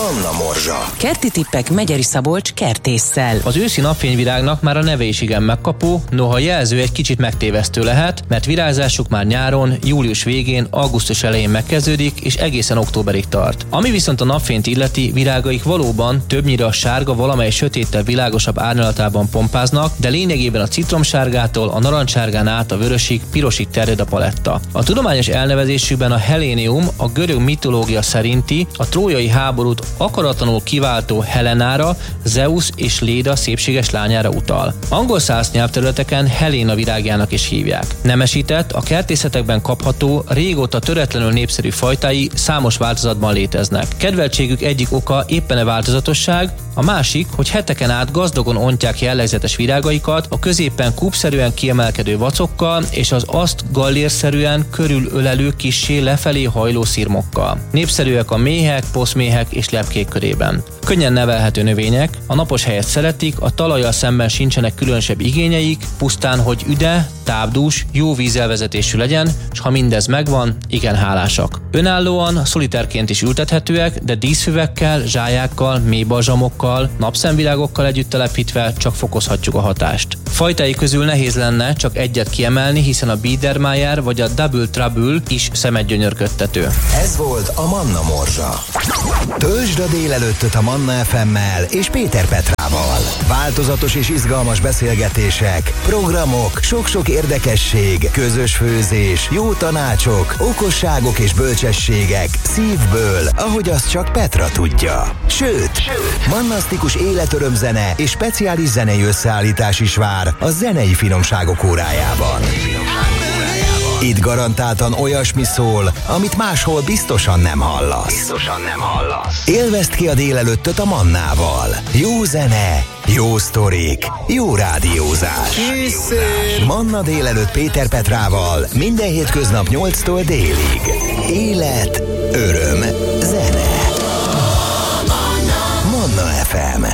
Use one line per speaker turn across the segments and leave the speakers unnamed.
Manna Morzsa.
Kerti tippek Megyeri Szabolcs kertésszel.
Az őszi napfényvirágnak már a neve is igen megkapó, noha a jelző egy kicsit megtévesztő lehet, mert virágzásuk már nyáron, július végén, augusztus elején megkezdődik, és egészen októberig tart. Ami viszont a napfényt illeti, virágaik valóban többnyire a sárga, valamely sötéttel világosabb árnyalatában pompáznak, de lényegében a citromsárgától a narancssárgán át a vörösig, pirosig terjed a paletta. A tudományos elnevezésükben a Hellénium a görög mitológia szerinti a trójai háborút akaratlanul kiváltó Helenára, Zeus és Léda szépséges lányára utal. Angol száz nyelvterületeken Helena virágjának is hívják. Nemesített, a kertészetekben kapható, régóta töretlenül népszerű fajtái számos változatban léteznek. Kedveltségük egyik oka éppen a változatosság, a másik, hogy heteken át gazdagon ontják jellegzetes virágaikat a középen kúpszerűen kiemelkedő vacokkal és az azt gallérszerűen körülölelő kissé lefelé hajló szirmokkal. Népszerűek a méhek, poszméhek és lepkék körében. Könnyen nevelhető növények, a napos helyet szeretik, a talajjal szemben sincsenek különösebb igényeik, pusztán, hogy üde, tápdús, jó vízelvezetésű legyen, és ha mindez megvan, igen hálásak. Önállóan, szolitárként is ültethetőek, de díszfüvekkel, zsályákkal, mélybalzsamokkal, napszemvirágokkal együtt telepítve csak fokozhatjuk a hatást. Fajtái közül nehéz lenne csak egyet kiemelni, hiszen a Biedermeier vagy a Double Trouble is szemet gyönyörködtető.
Ez volt a Manna Morzsa. Töltsd a délelőttöt a Manna FM-mel és Péter Petrával. Változatos és izgalmas beszélgetések, programok, sok-sok érdekesség, közös főzés, jó tanácsok, okosságok és bölcsességek szívből, ahogy azt csak Petra tudja. Sőt, mannasztikus életörömzene és speciális zenei összeállítás is vár a zenei finomságok órájában. Itt garantáltan olyasmi szól, amit máshol biztosan nem hallasz. Élvezd ki a délelőttöt a Mannával. Jó zene, jó sztorik, jó rádiózás. Manna délelőtt Péter Petrával minden hétköznap 8-tól délig. Élet, öröm, zene. Manna FM.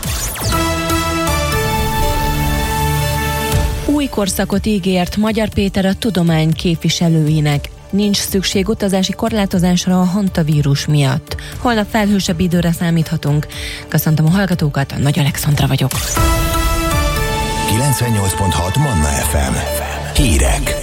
Új korszakot ígért Magyar Péter a tudomány képviselőinek. Nincs szükség utazási korlátozásra a hantavírus miatt. Holnap felhősebb időre számíthatunk. Köszöntöm a hallgatókat, Nagy Alexandra vagyok.
98.6 Manna FM. Hírek.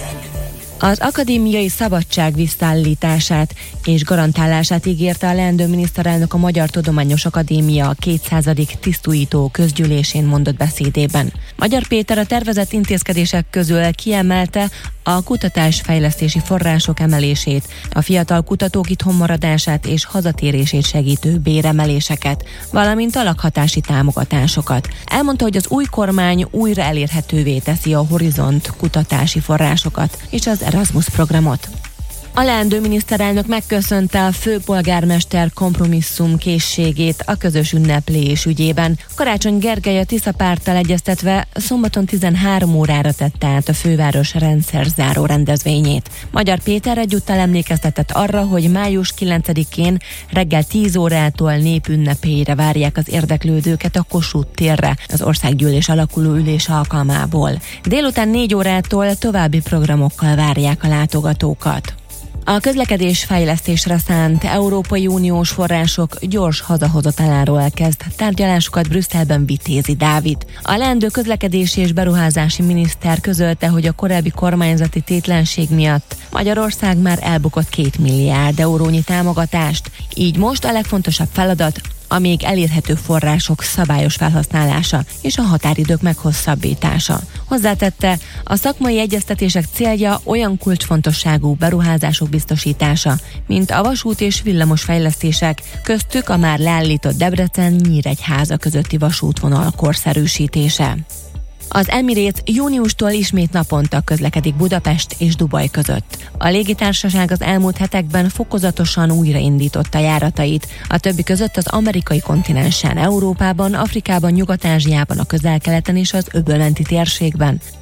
Az akadémiai szabadság visszaállítását és garantálását ígérte a leendő miniszterelnök a Magyar Tudományos Akadémia 200. tisztújító közgyűlésén mondott beszédében. Magyar Péter a tervezett intézkedések közül kiemelte a kutatásfejlesztési források emelését, a fiatal kutatók itthon maradását és hazatérését segítő béremeléseket, valamint a lakhatási támogatásokat. Elmondta, hogy az új kormány újra elérhetővé teszi a Horizont kutatási forrásokat és az Erasmus programot. A leendő miniszterelnök megköszönte a főpolgármester kompromisszum készségét a közös ünneplés ügyében. Karácsony Gergely a Tisza párttal egyeztetve szombaton 13 órára tette át a főváros rendszerzáró rendezvényét. Magyar Péter egyúttal emlékeztetett arra, hogy május 9-én reggel 10 órától népünnepére várják az érdeklődőket a Kossuth térre az országgyűlés alakuló ülés alkalmából. Délután 4 órától további programokkal várják a látogatókat. A közlekedésfejlesztésre szánt Európai Uniós források gyors hazahozataláról kezd tárgyalásokat Brüsszelben Vitézi Dávid. A leendő közlekedési és beruházási miniszter közölte, hogy a korábbi kormányzati tétlenség miatt Magyarország már elbukott 2 milliárd eurónyi támogatást. Így most a legfontosabb feladat a még elérhető források szabályos felhasználása és a határidők meghosszabbítása. Hozzátette, a szakmai egyeztetések célja olyan kulcsfontosságú beruházások biztosítása, mint a vasút és villamos fejlesztések, köztük a már leállított Debrecen-Nyíregyháza közötti vasútvonal korszerűsítése. Az Emirates júniustól ismét naponta közlekedik Budapest és Dubaj között. A légitársaság az elmúlt hetekben fokozatosan újraindította járatait, a többi között az amerikai kontinensen, Európában, Afrikában, Nyugat-Ázsiában, a Közel-Keleten és az öbölmenti térségben.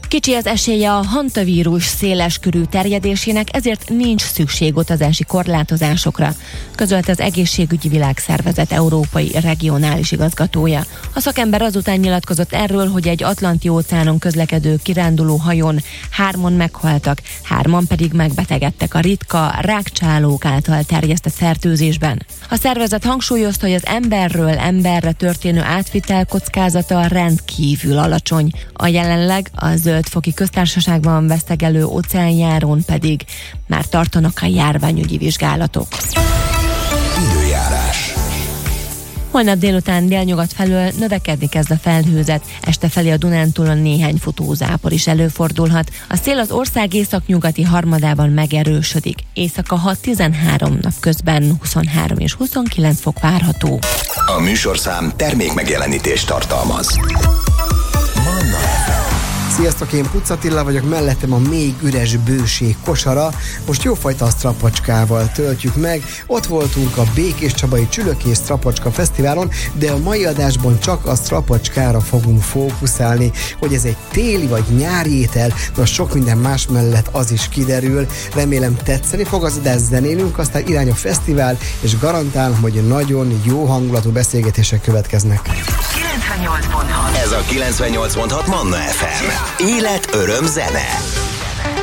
Kicsi az esélye a hantavírus széleskörű terjedésének, ezért nincs szükség utazási korlátozásokra, közölte az Egészségügyi Világszervezet európai regionális igazgatója. A szakember azután nyilatkozott erről, hogy egy Atlanti-óceánon közlekedő kiránduló hajón 3-an meghaltak, 3-an pedig megbetegedtek a ritka rákcsálók által terjesztett fertőzésben. A szervezet hangsúlyozta, hogy az emberről emberre történő átvitel kockázata rendkívül alacsony. A jelenleg a Zöld-foki köztársaságban vesztegelő óceánjárón pedig már tartanak a járványügyi vizsgálatok.
Időjárás.
Holnap délután délnyugat felől növekedni kezd a felhőzet, este felé a Dunántúlon néhány futózápor is előfordulhat. A szél az ország északnyugati harmadában megerősödik. Éjszaka 6-13, napközben 23 és 29 fok várható.
A műsorszám termékmegjelenítést tartalmaz. Manna FM.
Sziasztok, én Pucz Attila vagyok, mellettem a még üres bőség kosara. Most jófajta strapacskával töltjük meg. Ott voltunk a Békéscsabai Csülökész Strapacska Fesztiválon, de a mai adásban csak a strapacskára fogunk fókuszálni. Hogy ez egy téli vagy nyári étel, most sok minden más mellett az is kiderül. Remélem tetszeni fog az, de zenélünk, aztán irány a fesztivál, és garantálom, hogy nagyon jó hangulatú beszélgetések következnek.
98.6. Ez a 98.6 Manna FM. Élet, öröm, zene.